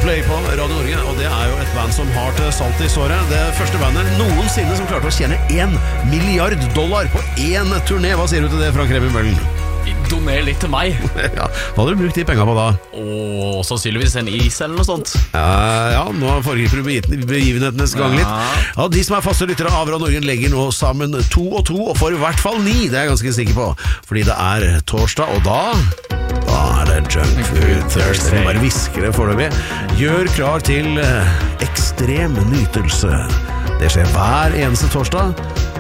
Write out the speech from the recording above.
Coldplay på Radio Norge, og det jo et band som har til salt I såret. Det første bandet noensinne som klarte å tjene $1 milliard på en turné. Hva sier du til det, Frank Remi Møllen? Doner litt til meg. Ja, hva hadde du brukt de penger på da? Sannsynligvis en is eller noe sånt. Ja, nå foregriper du begivenhetenes gang litt. Ja, de som faste lyttere av Radio Norge legger nå sammen 2 og 2, og får I hvert fall 9, det jeg ganske sikker på. Fordi det torsdag, og da det Junk Food Thursday. Bare visker det foreløpig. Gjør klar til ekstrem nytelse. Det skjer hver eneste torsdag